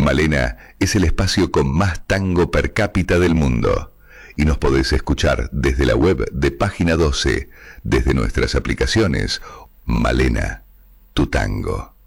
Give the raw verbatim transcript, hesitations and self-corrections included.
Malena es el espacio con más tango per cápita del mundo. Y nos podés escuchar desde la web de Página doce, desde nuestras aplicaciones. Malena, tu tango.